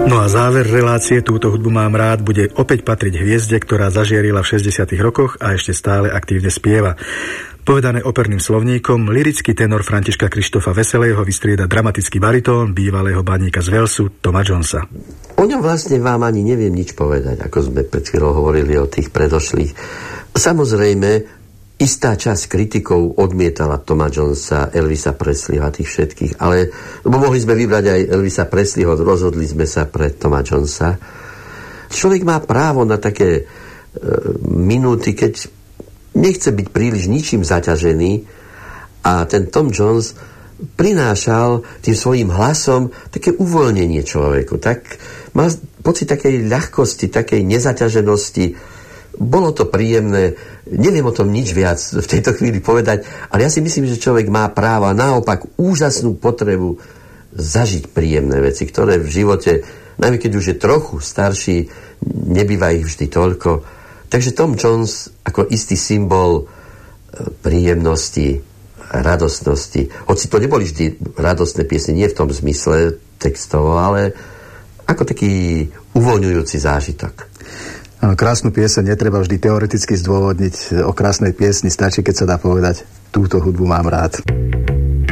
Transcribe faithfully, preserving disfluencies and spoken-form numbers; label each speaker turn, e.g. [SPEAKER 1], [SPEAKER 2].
[SPEAKER 1] No a záver relácie Túto hudbu mám rád bude opäť patriť hviezde, ktorá zažierila v šesťdesiatych rokoch a ešte stále aktívne spieva. Povedané operným slovníkom, lyrický tenor Františka Krištofa Veselého vystrieda dramatický baritón bývalého baníka z Walesu Toma Jonesa.
[SPEAKER 2] O ňom vlastne vám ani neviem nič povedať, ako sme pred chvíľou hovorili o tých predošlých. Samozrejme, istá časť kritikov odmietala Toma Jonesa, Elvisa Presleyho a tých všetkých, ale lebo mohli sme vybrať aj Elvisa Presleyho, rozhodli sme sa pre Toma Jonesa. Človek má právo na také e, minúty, keď nechce byť príliš ničím zaťažený a ten Tom Jones prinášal tým svojím hlasom také uvoľnenie človeku. Tak mal pocit takej ľahkosti, takej nezaťaženosti. Bolo to príjemné. Neviem o tom nič viac v tejto chvíli povedať, ale ja si myslím, že človek má právo a naopak úžasnú potrebu zažiť príjemné veci, ktoré v živote, najmä keď už je trochu starší, nebýva ich vždy toľko. Takže Tom Jones ako istý symbol príjemnosti, radostnosti. Hoci to neboli vždy radostné piesne, nie v tom zmysle textovo, ale ako taký uvoľňujúci zážitok.
[SPEAKER 1] Krásnu pieseň netreba vždy teoreticky zdôvodniť. O krásnej piesni stačí, keď sa dá povedať: túto hudbu mám rád.